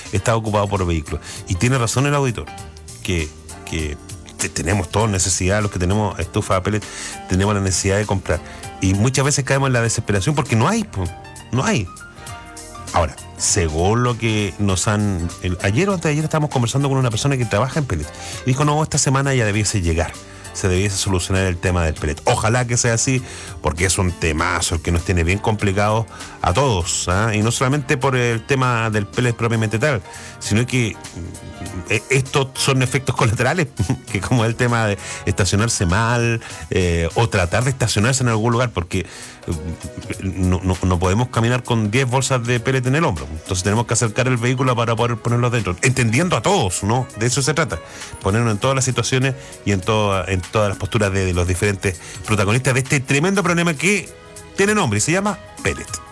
está ocupado por vehículos. Y tiene razón el auditor, que tenemos toda necesidad, los que tenemos estufa de pellet, tenemos la necesidad de comprar. Y muchas veces caemos en la desesperación porque no hay, no hay. Ahora, según lo que nos han... ayer o antes de ayer estábamos conversando con una persona que trabaja en pellet. Y dijo, no, esta semana ya debiese llegar. Se debiese solucionar el tema del pellet. Ojalá que sea así, porque es un temazo el que nos tiene bien complicados a todos, ¿eh? Y no solamente por el tema del pellet propiamente tal, sino que estos son efectos colaterales, que como el tema de estacionarse mal, o tratar de estacionarse en algún lugar, porque no podemos caminar con 10 bolsas de pellet en el hombro. Entonces tenemos que acercar el vehículo para poder ponerlo dentro, entendiendo a todos, ¿no? De eso se trata, ponernos en todas las situaciones y en todas las posturas de los diferentes protagonistas de este tremendo problema que tiene nombre y se llama pellet.